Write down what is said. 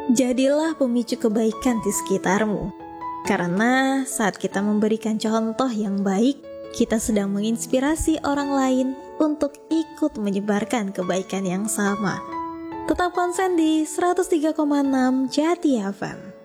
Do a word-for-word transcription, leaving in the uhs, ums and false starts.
Jadilah pemicu kebaikan di sekitarmu. Karena saat kita memberikan contoh yang baik, kita sedang menginspirasi orang lain untuk ikut menyebarkan kebaikan yang sama. Tetap konsen di seratus tiga koma enam Jati F M.